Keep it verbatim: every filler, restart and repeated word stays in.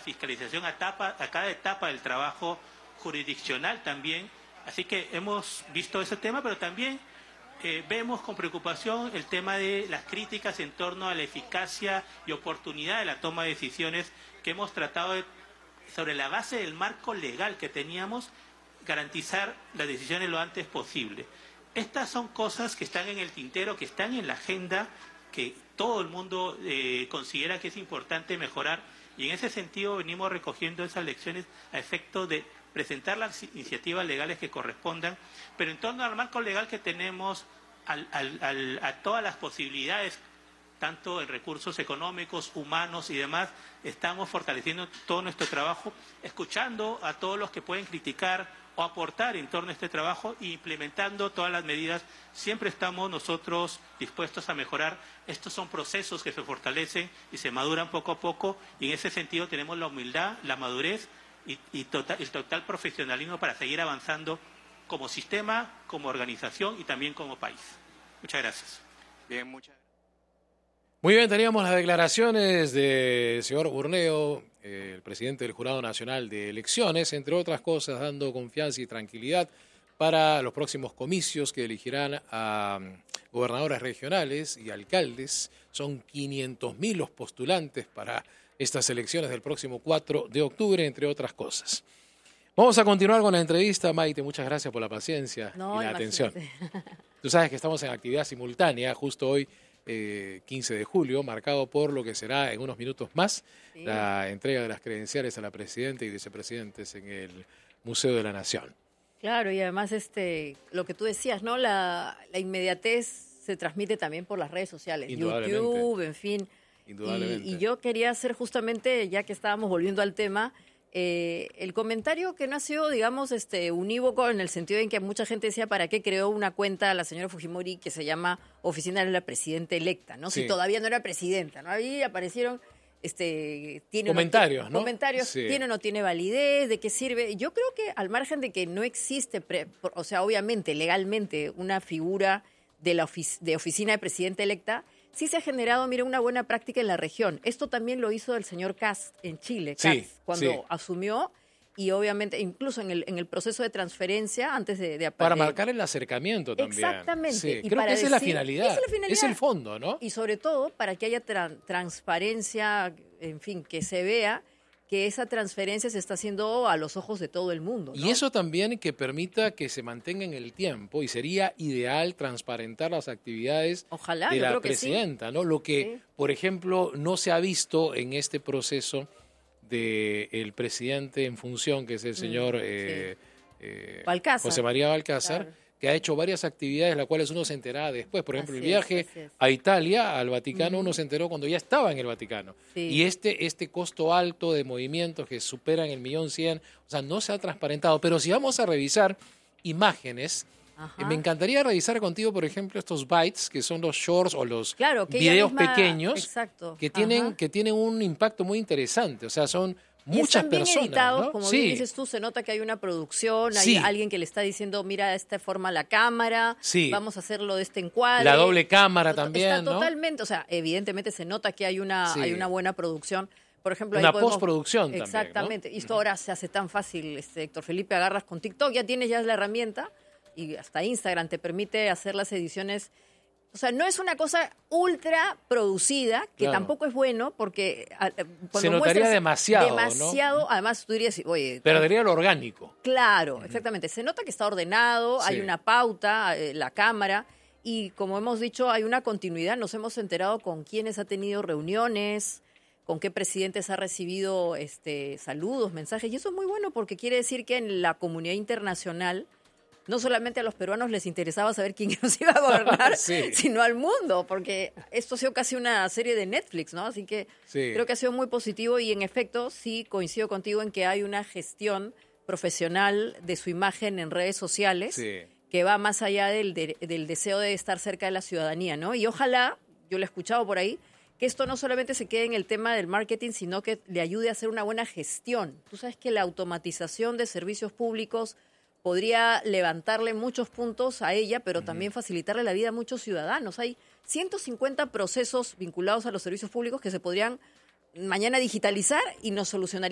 fiscalización a, etapa, a cada etapa del trabajo jurisdiccional también. Así que hemos visto ese tema, pero también eh, vemos con preocupación el tema de las críticas en torno a la eficacia y oportunidad de la toma de decisiones que hemos tratado de, sobre la base del marco legal que teníamos, garantizar las decisiones lo antes posible. Estas son cosas que están en el tintero, que están en la agenda, que todo el mundo eh, considera que es importante mejorar, y en ese sentido venimos recogiendo esas lecciones a efecto de presentar las iniciativas legales que correspondan, pero en torno al marco legal que tenemos, al, al, al, a todas las posibilidades, tanto en recursos económicos, humanos y demás, estamos fortaleciendo todo nuestro trabajo, escuchando a todos los que pueden criticar o aportar en torno a este trabajo e implementando todas las medidas. Siempre estamos nosotros dispuestos a mejorar. Estos son procesos que se fortalecen y se maduran poco a poco, y en ese sentido tenemos la humildad, la madurez y, y total, el total profesionalismo para seguir avanzando como sistema, como organización y también como país. Muchas gracias. Bien, muchas gracias. Muy bien, teníamos las declaraciones del señor Burneo, eh, el presidente del Jurado Nacional de Elecciones, entre otras cosas, dando confianza y tranquilidad para los próximos comicios que elegirán a um, gobernadores regionales y alcaldes. Son quinientos mil los postulantes para estas elecciones del próximo cuatro de octubre, entre otras cosas. Vamos a continuar con la entrevista. Maite, muchas gracias por la paciencia no, y la imagínate. atención. Tú sabes que estamos en actividad simultánea justo hoy, Eh, quince de julio, marcado por lo que será en unos minutos más sí. la entrega de las credenciales a la presidenta y vicepresidentes en el Museo de la Nación. Claro, y además este lo que tú decías, ¿no? La, la inmediatez se transmite también por las redes sociales, YouTube, en fin. Indudablemente. Y, y yo quería hacer justamente, ya que estábamos volviendo al tema, Eh, el comentario que no ha sido, digamos, este, unívoco en el sentido en que mucha gente decía para qué creó una cuenta la señora Fujimori que se llama Oficina de la Presidenta Electa, ¿no? Sí. Si todavía no era presidenta, ¿no? Ahí aparecieron este, tiene comentarios, no, ¿no? Comentarios, sí. tiene o no tiene validez, de qué sirve. Yo creo que al margen de que no existe, pre, o sea, obviamente, legalmente, una figura de la ofic- de Oficina de Presidenta Electa, sí se ha generado, mira, una buena práctica en la región. Esto también lo hizo el señor Kast en Chile, Kast, sí, cuando sí. asumió, y obviamente incluso en el en el proceso de transferencia, antes de... de para de, marcar el acercamiento también. Exactamente. Sí, y creo para que esa, decir, es la finalidad, esa es la finalidad. Es el fondo, ¿no? Y sobre todo para que haya tra- transparencia, en fin, que se vea que esa transferencia se está haciendo a los ojos de todo el mundo, ¿no? Y eso también que permita que se mantenga en el tiempo, y sería ideal transparentar las actividades Ojalá, de yo la creo que presidenta, sí. ¿no? Lo que, sí. por ejemplo, no se ha visto en este proceso del presidente en función, que es el señor mm, eh, sí. eh, Balcázar. José María Balcázar, claro. que ha hecho varias actividades, las cuales uno se enteraba después. Por ejemplo, así el viaje es, es. a Italia, al Vaticano, uh-huh. uno se enteró cuando ya estaba en el Vaticano. Sí. Y este, este costo alto de movimientos que superan el millón cien, o sea, no se ha transparentado. Pero si vamos a revisar imágenes, eh, me encantaría revisar contigo, por ejemplo, estos bytes, que son los shorts o los claro, que videos misma... pequeños, Exacto. que tienen, que tienen un impacto muy interesante. O sea, son muchas y están bien personas, editados, ¿no? como sí. bien dices tú, se nota que hay una producción, hay sí. alguien que le está diciendo, mira, de esta forma la cámara, sí. vamos a hacerlo de este encuadre. La doble cámara Tot- también, está ¿no? Totalmente, o sea, evidentemente se nota que hay una, sí. hay una buena producción. Por ejemplo, una ahí podemos, postproducción también, exactamente, ¿no? y esto ahora se hace tan fácil, este, Héctor Felipe, agarras con TikTok, ya tienes ya la herramienta, y hasta Instagram te permite hacer las ediciones. O sea, no es una cosa ultra producida, que claro. tampoco es bueno, porque cuando se notaría demasiado, demasiado, ¿no? Además tú dirías, oye... Perdería lo orgánico. Claro, uh-huh. exactamente. Se nota que está ordenado, sí. hay una pauta, eh, la cámara, y como hemos dicho, hay una continuidad. Nos hemos enterado con quiénes ha tenido reuniones, con qué presidentes ha recibido este, saludos, mensajes, y eso es muy bueno porque quiere decir que en la comunidad internacional no solamente a los peruanos les interesaba saber quién nos iba a gobernar, sí. sino al mundo, porque esto ha sido casi una serie de Netflix, ¿no? Así que sí. creo que ha sido muy positivo y en efecto sí coincido contigo en que hay una gestión profesional de su imagen en redes sociales sí. que va más allá del, de, del deseo de estar cerca de la ciudadanía, ¿no? Y ojalá, yo lo he escuchado por ahí, que esto no solamente se quede en el tema del marketing, sino que le ayude a hacer una buena gestión. Tú sabes que la automatización de servicios públicos podría levantarle muchos puntos a ella, pero uh-huh. también facilitarle la vida a muchos ciudadanos. Hay ciento cincuenta procesos vinculados a los servicios públicos que se podrían mañana digitalizar y nos solucionarían